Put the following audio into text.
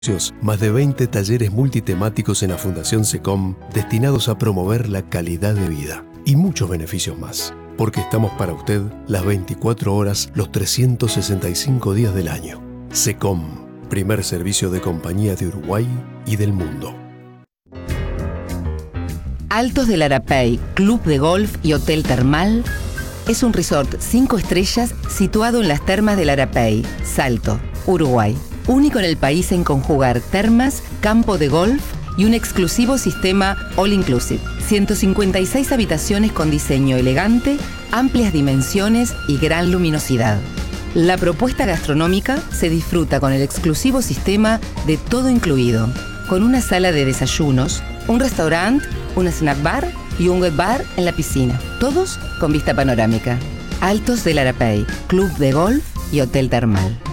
Más de 20 talleres multitemáticos en la Fundación SECOM destinados a promover la calidad de vida y muchos beneficios más, porque estamos para usted las 24 horas, los 365 días del año. SECOM, primer servicio de compañía de Uruguay y del mundo. Altos del Arapey, Club de Golf y Hotel Termal es un resort 5 estrellas situado en las termas del Arapey, Salto, Uruguay. Único en el país en conjugar termas, campo de golf y un exclusivo sistema all inclusive. 156 habitaciones con diseño elegante, amplias dimensiones y gran luminosidad. La propuesta gastronómica se disfruta con el exclusivo sistema de todo incluido, con una sala de desayunos, un restaurante, un snack bar y un wet bar en la piscina, todos con vista panorámica. Altos del Arapey, Club de Golf y Hotel Termal.